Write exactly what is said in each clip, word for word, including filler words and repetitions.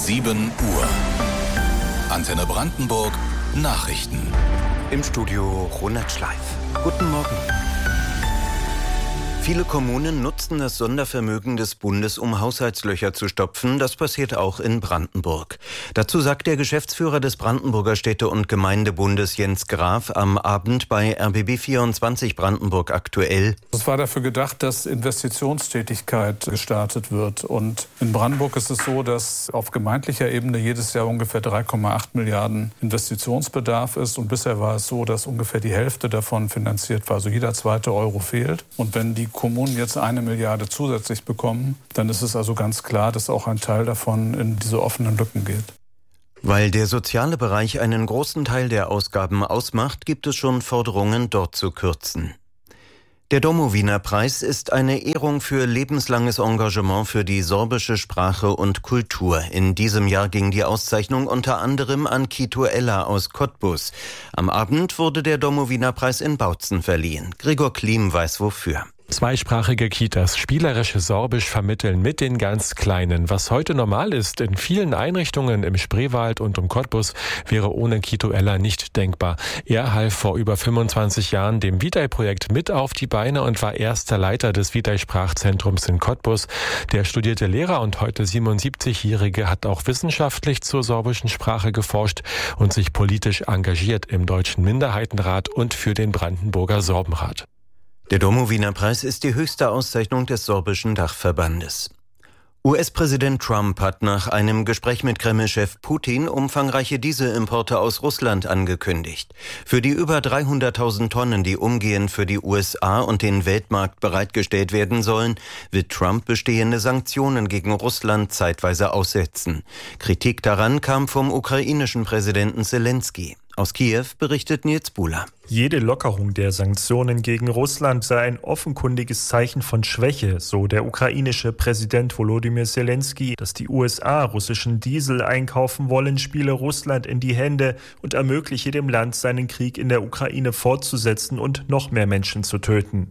sieben Uhr. Antenne Brandenburg Nachrichten. Im Studio Ronald Schleif. Guten Morgen. Viele Kommunen nutzen das Sondervermögen des Bundes, um Haushaltslöcher zu stopfen. Das passiert auch in Brandenburg. Dazu sagt der Geschäftsführer des Brandenburger Städte- und Gemeindebundes Jens Graf am Abend bei R B B vierundzwanzig Brandenburg aktuell. Es war dafür gedacht, dass Investitionstätigkeit gestartet wird. Und in Brandenburg ist es so, dass auf gemeindlicher Ebene jedes Jahr ungefähr drei Komma acht Milliarden Investitionsbedarf ist. Und bisher war es so, dass ungefähr die Hälfte davon finanziert war. Also jeder zweite Euro fehlt. Und wenn die Kommunen jetzt eine Milliarde zusätzlich bekommen, dann ist es also ganz klar, dass auch ein Teil davon in diese offenen Lücken geht. Weil der soziale Bereich einen großen Teil der Ausgaben ausmacht, gibt es schon Forderungen, dort zu kürzen. Der Domowiner-Preis ist eine Ehrung für lebenslanges Engagement für die sorbische Sprache und Kultur. In diesem Jahr ging die Auszeichnung unter anderem an Kito Eller aus Cottbus. Am Abend wurde der Domowiner-Preis in Bautzen verliehen. Gregor Klim weiß wofür. Zweisprachige Kitas spielerisches Sorbisch vermitteln mit den ganz Kleinen. Was heute normal ist in vielen Einrichtungen im Spreewald und um Cottbus, wäre ohne Kito Eller nicht denkbar. Er half vor über fünfundzwanzig Jahren dem Vitai-Projekt mit auf die Beine und war erster Leiter des Vitai-Sprachzentrums in Cottbus. Der studierte Lehrer und heute siebenundsiebzigjährige hat auch wissenschaftlich zur sorbischen Sprache geforscht und sich politisch engagiert im Deutschen Minderheitenrat und für den Brandenburger Sorbenrat. Der Domowiner-Preis ist die höchste Auszeichnung des sorbischen Dachverbandes. U S-Präsident Trump hat nach einem Gespräch mit Kreml-Chef Putin umfangreiche Dieselimporte aus Russland angekündigt. Für die über dreihunderttausend Tonnen, die umgehend für die U S A und den Weltmarkt bereitgestellt werden sollen, wird Trump bestehende Sanktionen gegen Russland zeitweise aussetzen. Kritik daran kam vom ukrainischen Präsidenten Zelensky. Aus Kiew berichtet Nils Buhler. Jede Lockerung der Sanktionen gegen Russland sei ein offenkundiges Zeichen von Schwäche, so der ukrainische Präsident Volodymyr Zelensky. Dass die U S A russischen Diesel einkaufen wollen, spiele Russland in die Hände und ermögliche dem Land, seinen Krieg in der Ukraine fortzusetzen und noch mehr Menschen zu töten.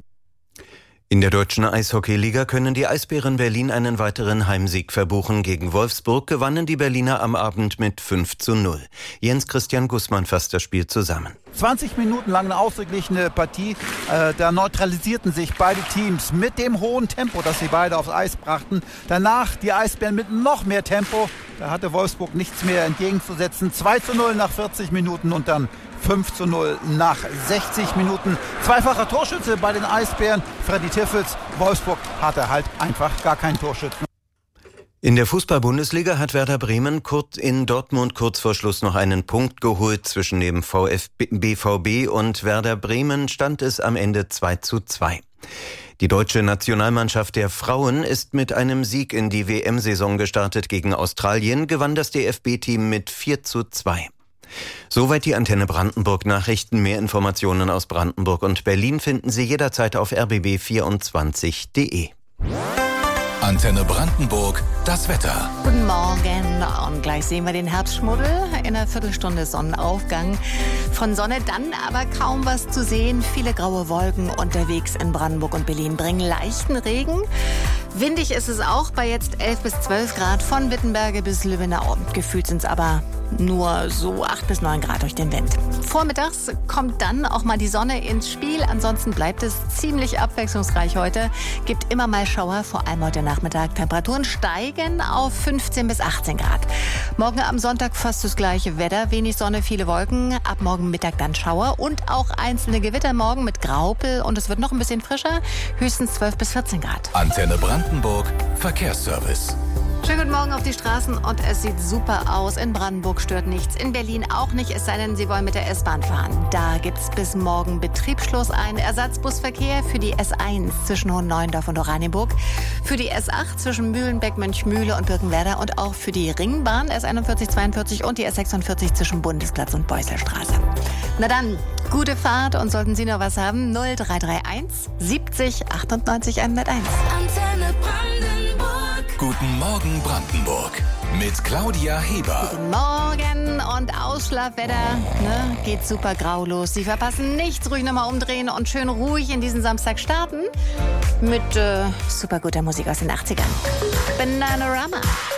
In der deutschen Eishockeyliga können die Eisbären Berlin einen weiteren Heimsieg verbuchen. Gegen Wolfsburg gewannen die Berliner am Abend mit fünf zu null. Jens Christian Gußmann fasst das Spiel zusammen. zwanzig Minuten lang eine ausgeglichene Partie. Äh, da neutralisierten sich beide Teams mit dem hohen Tempo, das sie beide aufs Eis brachten. Danach die Eisbären mit noch mehr Tempo. Da hatte Wolfsburg nichts mehr entgegenzusetzen. zwei zu null nach vierzig Minuten und dann fünf zu null nach sechzig Minuten. Zweifacher Torschütze bei den Eisbären, Freddy Tiffels. Wolfsburg hatte halt einfach gar keinen Torschützen. In der Fußball-Bundesliga hat Werder Bremen kurz in Dortmund kurz vor Schluss noch einen Punkt geholt. Zwischen dem B V B und Werder Bremen stand es am Ende zwei zu zwei. Die deutsche Nationalmannschaft der Frauen ist mit einem Sieg in die W M-Saison gestartet. Gegen Australien gewann das D F B-Team mit vier zu zwei. Soweit die Antenne Brandenburg Nachrichten. Mehr Informationen aus Brandenburg und Berlin finden Sie jederzeit auf r b b vierundzwanzig punkt d e. Antenne Brandenburg, das Wetter. Guten Morgen und gleich sehen wir den Herbstschmuddel. In einer Viertelstunde Sonnenaufgang. Von Sonne dann aber kaum was zu sehen. Viele graue Wolken unterwegs in Brandenburg und Berlin bringen leichten Regen. Windig ist es auch bei jetzt elf bis zwölf Grad von Wittenberge bis Lübbenau. Gefühlt sind es aber nur so acht bis neun Grad durch den Wind. Vormittags kommt dann auch mal die Sonne ins Spiel. Ansonsten bleibt es ziemlich abwechslungsreich heute. Gibt immer mal Schauer, vor allem heute Nachmittag. Temperaturen steigen auf fünfzehn bis achtzehn Grad. Morgen am Sonntag fast das gleiche Wetter. Wenig Sonne, viele Wolken. Ab morgen Mittag dann Schauer und auch einzelne Gewitter morgen mit Graupel. Und es wird noch ein bisschen frischer. Höchstens zwölf bis vierzehn Grad. Antenne Brandenburg Verkehrsservice. Schönen guten Morgen auf die Straßen und es sieht super aus. In Brandenburg stört nichts, in Berlin auch nicht, es sei denn, Sie wollen mit der S-Bahn fahren. Da gibt's bis morgen Betriebsschluss, einen Ersatzbusverkehr für die S eins zwischen Hohenneuendorf und Oranienburg, für die S acht zwischen Mühlenbeck, Mönchmühle und Birkenwerder und auch für die Ringbahn S einundvierzig, zweiundvierzig und die S sechsundvierzig zwischen Bundesplatz und Beusselstraße. Na dann, gute Fahrt und sollten Sie noch was haben, null drei drei eins siebzig achtundneunzig hunderteins. Antenne Brandenburg. Guten Morgen Brandenburg mit Claudia Heber. Guten Morgen und Ausschlafwetter, ne, geht super grau los. Sie verpassen nichts, ruhig nochmal umdrehen und schön ruhig in diesen Samstag starten mit äh, super guter Musik aus den achtzigern. Bananarama.